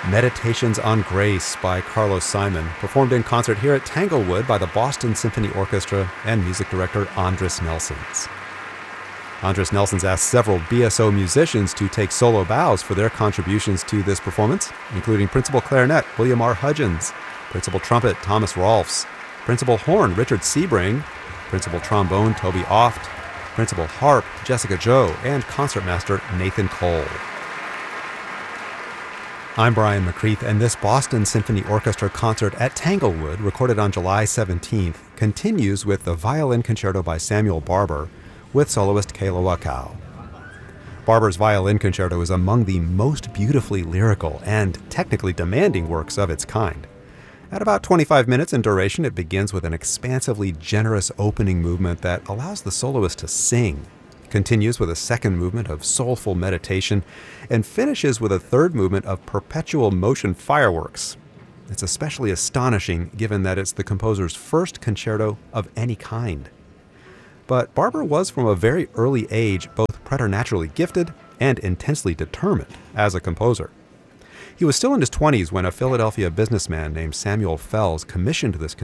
Meditations on Grace by Carlos Simon, performed in concert here at Tanglewood by the Boston Symphony Orchestra and music director Andris Nelsons. Andris Nelsons asked several BSO musicians to take solo bows for their contributions to this performance, including principal clarinet William R. Hudgens, principal trumpet Thomas Rolfs, principal horn Richard Sebring, principal trombone Toby Oft, principal harp Jessica Joe, and concertmaster Nathan Cole. I'm Brian McCreath, and this Boston Symphony Orchestra concert at Tanglewood, recorded on July 17th, continues with the Violin Concerto by Samuel Barber with soloist Kayla Wakau. Barber's Violin Concerto is among the most beautifully lyrical and technically demanding works of its kind. At about 25 minutes in duration, it begins with an expansively generous opening movement that allows the soloist to sing, continues with a second movement of soulful meditation, and finishes with a third movement of perpetual motion fireworks. It's especially astonishing given that it's the composer's first concerto of any kind. But Barber was from a very early age both preternaturally gifted and intensely determined as a composer. He was still in his 20s when a Philadelphia businessman named Samuel Fells commissioned this